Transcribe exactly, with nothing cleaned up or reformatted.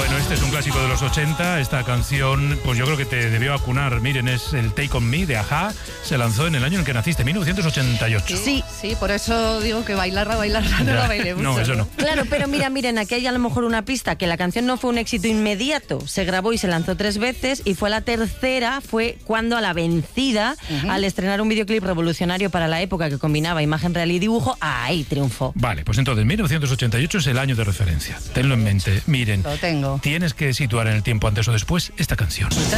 Bueno, este es un clásico de los ochenta. Esta canción, pues yo creo que te debió acunar. Miren, es el Take On Me de A-ha. Se lanzó en el año en el que naciste, mil novecientos ochenta y ocho. Sí, sí, por eso digo que bailarla, bailarla, no la bailé mucho. No, eso no. Claro, pero mira, miren, aquí hay a lo mejor una pista, que la canción no fue un éxito inmediato. Se grabó y se lanzó tres veces, y fue la tercera, fue cuando a la vencida, uh-huh. al estrenar un videoclip revolucionario para la época que combinaba imagen real y dibujo, ahí triunfó. Vale, pues entonces mil novecientos ochenta y ocho es el año de referencia. Tenlo en mente. Miren, Lo tengo. Tienes que situar en el tiempo antes o después esta canción.